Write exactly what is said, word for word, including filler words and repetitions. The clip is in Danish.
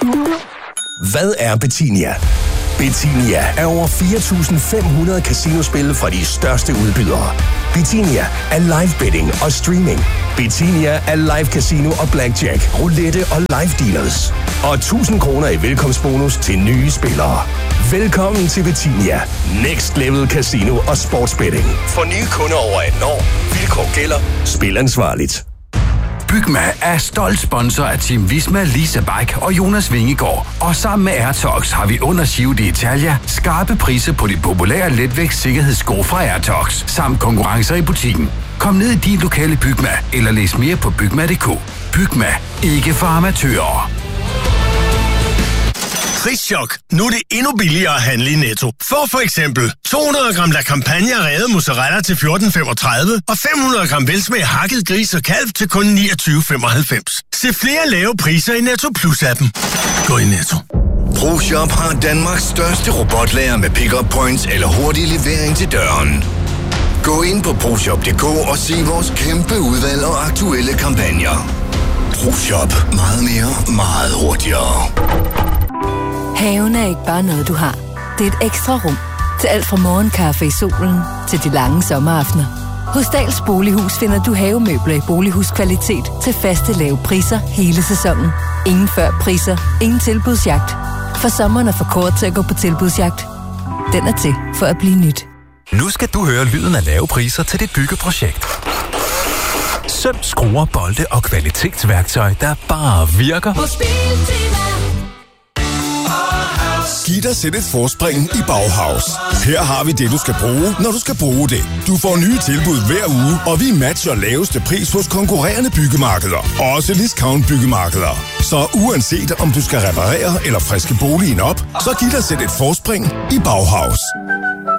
Hvad er Betinia? Betinia er over fire tusind fem hundrede casinospil fra de største udbydere. Betinia er live betting og streaming. Betinia er live casino og blackjack, roulette og live dealers. Og tusind kroner i velkomstbonus til nye spillere. Velkommen til Betinia. Next Level Casino og Sportsbetting. For nye kunder over atten år. Vilkår gælder. Spil ansvarligt. Bygma er stolt sponsor af Team Visma, Lisa Bike og Jonas Vingegaard. Og sammen med Airtox har vi under Giro d'Italia skarpe priser på de populære letvægts sikkerhedssko fra Airtox, samt konkurrencer i butikken. Kom ned i din lokale Bygma, eller læs mere på bygma punktum d k. Bygma, ikke for amatører. Prischok. Nu er det endnu billigere at handle i Netto. For for eksempel to hundrede gram La Campagna revet mozzarella til fjorten femogtredive og fem hundrede gram velsmag hakket gris og kalv til kun niogtyve femoghalvfems. Se flere lave priser i Netto Plus-appen. Gå i Netto. ProShop har Danmarks største robotlager med pick-up points eller hurtig levering til døren. Gå ind på proshop punktum d k og se vores kæmpe udvalg og aktuelle kampagner. ProShop. Meget mere, meget hurtigere. Haven er ikke bare noget, du har. Det er et ekstra rum til alt fra morgenkaffe i solen til de lange sommeraftener. Hos Dahls Bolighus finder du havemøbler i bolighuskvalitet til faste lave priser hele sæsonen. Ingen før priser, ingen tilbudsjagt. For sommeren er for kort til at gå på tilbudsjagt. Den er til for at blive nyt. Nu skal du høre lyden af lave priser til dit byggeprojekt. Søm, skruer, bolde og kvalitetsværktøj, der bare virker. Giv dig selv et forspring i Bauhaus. Her har vi det, du skal bruge, når du skal bruge det. Du får nye tilbud hver uge, og vi matcher laveste pris hos konkurrerende byggemarkeder. Også discount byggemarkeder. Så uanset om du skal reparere eller friske boligen op, så giv dig selv et forspring i Bauhaus.